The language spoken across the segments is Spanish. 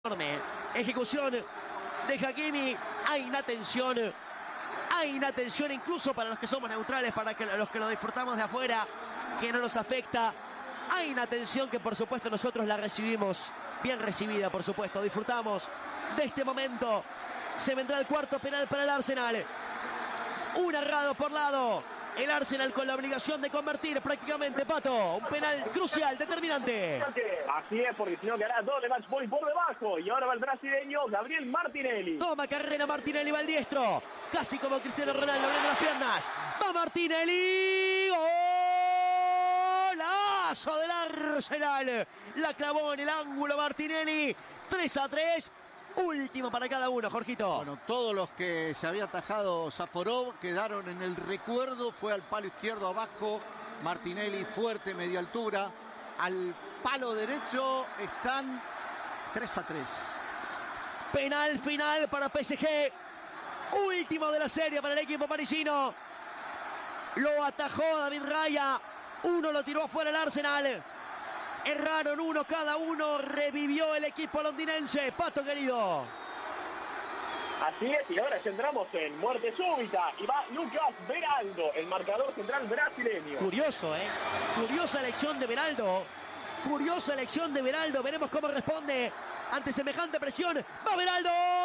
enorme. Ejecución de Hakimi. Hay inatención incluso para los que somos neutrales, para los que lo disfrutamos de afuera, que no nos afecta. Hay inatención que por supuesto nosotros la recibimos, bien recibida por supuesto. Disfrutamos de este momento. Se vendrá el cuarto penal para el Arsenal. Un errado por lado. El Arsenal con la obligación de convertir prácticamente, Pato. Un penal crucial, determinante. Así es, porque si no quedará doble match point por debajo. Y ahora va el brasileño Gabriel Martinelli. Toma carrera Martinelli, va el diestro. Casi como Cristiano Ronaldo, abriendo las piernas. Va Martinelli. ¡Golazo del Arsenal! La clavó en el ángulo Martinelli. 3-3. Último para cada uno, Jorgito. Bueno, todos los que se había atajado Saforov quedaron en el recuerdo. Fue al palo izquierdo abajo. Martinelli fuerte, media altura. Al palo derecho están 3-3. Penal final para PSG. Último de la serie para el equipo parisino. Lo atajó David Raya. Uno lo tiró afuera el Arsenal. Erraron uno cada uno, revivió el equipo londinense. Pato querido. Así es, y ahora ya entramos en muerte súbita. Y va Lucas Beraldo, el marcador central brasileño. Curioso, curiosa elección de Beraldo. Curiosa elección de Beraldo. Veremos cómo responde ante semejante presión. Va Beraldo.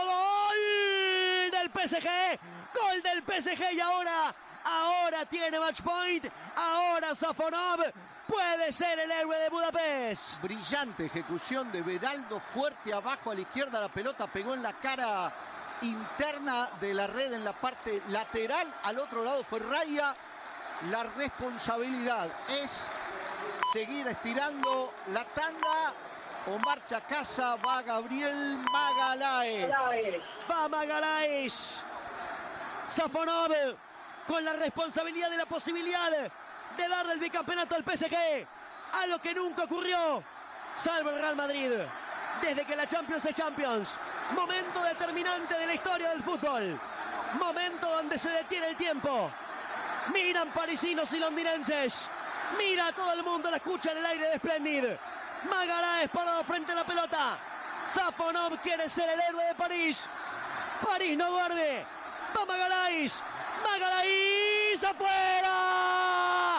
Gol del PSG. Gol del PSG y ahora tiene match point. Ahora Safonov puede ser el héroe de Budapest. Brillante ejecución de Beraldo, fuerte abajo a la izquierda. La pelota pegó en la cara interna de la red en la parte lateral. Al otro lado fue Raya. La responsabilidad es seguir estirando la tanda o marcha a casa. Va Gabriel Magalhães. Va Magalhães. Safonov con la responsabilidad de la posibilidad de darle el bicampeonato al PSG, a lo que nunca ocurrió, salvo el Real Madrid, desde que la Champions es Champions. Momento determinante de la historia del fútbol, momento donde se detiene el tiempo. Miran parisinos y londinenses, mira a todo el mundo, la escucha en el aire de Splendid. Magalhães parado frente a la pelota. Safonov quiere ser el héroe de París. París no duerme. Va Magalhães. Magalhães afuera.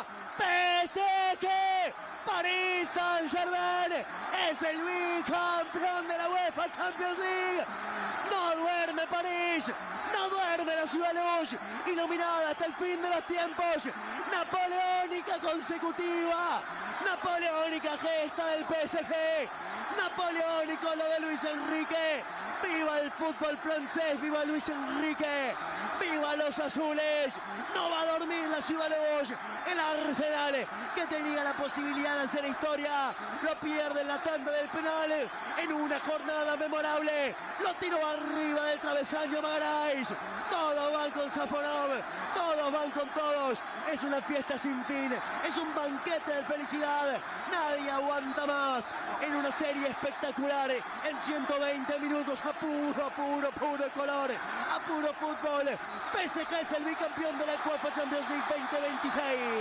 PSG, Paris Saint-Germain es el bicampeón de la UEFA Champions League. No duerme París, no duerme la ciudad luz, iluminada hasta el fin de los tiempos. Napoleónica consecutiva, napoleónica gesta del PSG, napoleónico lo de Luis Enrique. ¡Viva el fútbol francés! ¡Viva Luis Enrique! ¡Viva los azules! No va a dormir la ciudad luz. El Arsenal, que tenía la posibilidad de hacer historia, lo pierde en la tanda del penal en una jornada memorable. Lo tiró arriba del travesaño Magalhães. Todos van con Safonov, todos van con todos. Es una fiesta sin fin, es un banquete de felicidad. Nadie aguanta más en una serie espectacular. En 120 minutos a puro color, a puro fútbol. PSG es el bicampeón de la UEFA Champions League 2026.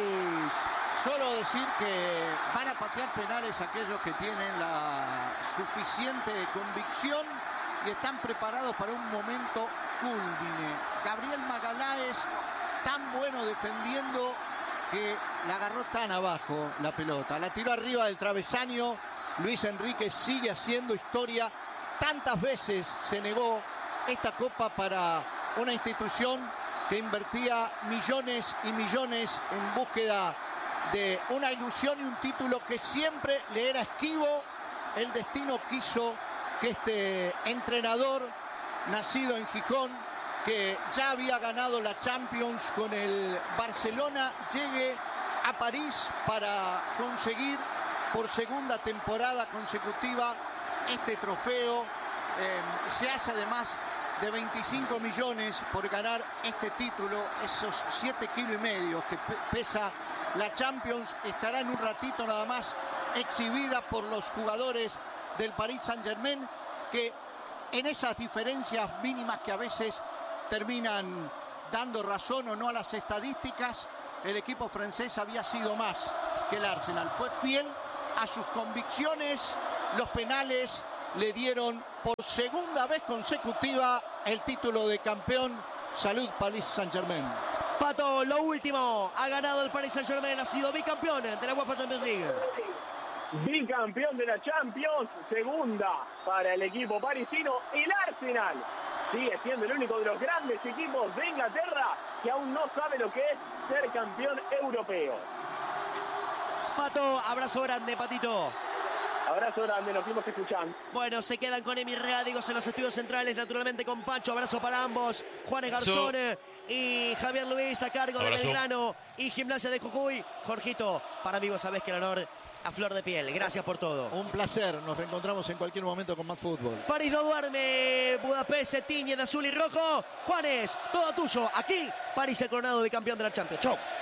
Solo decir que van a patear penales aquellos que tienen la suficiente convicción y están preparados para un momento cúlmine. Gabriel Magalhães, tan bueno defendiendo que la agarró tan abajo la pelota. La tiró arriba del travesaño. Luis Enrique sigue haciendo historia. Tantas veces se negó esta copa para una institución que invertía millones y millones en búsqueda de una ilusión y un título que siempre le era esquivo. El destino quiso que este entrenador, nacido en Gijón, que ya había ganado la Champions con el Barcelona, llegue a París para conseguir por segunda temporada consecutiva este trofeo. Se hace además de 25 millones por ganar este título. Esos 7,5 kilos que pesa la Champions estará en un ratito nada más exhibida por los jugadores del Paris Saint-Germain, que en esas diferencias mínimas que a veces terminan dando razón o no a las estadísticas, el equipo francés había sido más que el Arsenal. Fue fiel a sus convicciones, los penales le dieron por segunda vez consecutiva el título de campeón. Salud, Paris Saint-Germain. Pato, lo último, ha ganado el Paris Saint-Germain, ha sido bicampeón de la UEFA Champions League. Bicampeón de la Champions, segunda para el equipo parisino. El Arsenal sigue siendo el único de los grandes equipos de Inglaterra que aún no sabe lo que es ser campeón europeo. Pato, abrazo grande, Patito. Abrazo grande, nos fuimos escuchando. Bueno, se quedan con Emi Rádigos en los estudios centrales, naturalmente con Pacho. Abrazo para ambos. Juanes Garzón y Javier Luis a cargo de Belgrano y Gimnasia de Jujuy. Jorgito, para mí vos sabés que el honor a flor de piel. Gracias por todo. Un placer. Nos reencontramos en cualquier momento con más fútbol. París no duerme. Budapest se tiñe de azul y rojo. Juanes, todo tuyo. Aquí, París el coronado bicampeón de la Champions. Chau.